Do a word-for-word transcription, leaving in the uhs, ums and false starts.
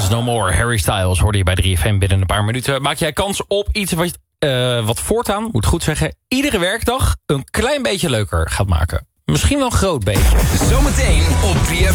Diamonds No More, Harry Styles, hoorde je bij drie F M binnen een paar minuten. Maak jij kans op iets wat, uh, wat voortaan, moet goed zeggen, iedere werkdag een klein beetje leuker gaat maken. Misschien wel een groot beetje. Zometeen op drie F